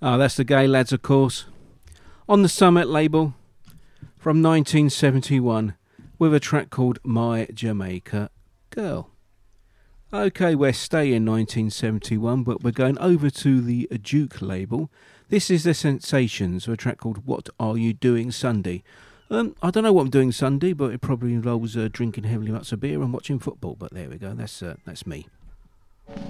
That's the Gay Lads, of course, on the Summit label from 1971 with a track called My Jamaica Girl. Okay, we're staying 1971, but we're going over to the Duke label. This is the Sensations with a track called What Are You Doing Sunday? I don't know what I'm doing Sunday, but it probably involves drinking heavily amounts of beer and watching football. But there we go, that's me.